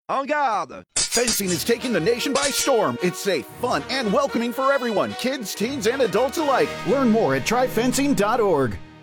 En garde! Fencing is taking the nation by storm. It's safe, fun, and welcoming for everyone, kids, teens, and adults alike. Learn more at tryfencing.org.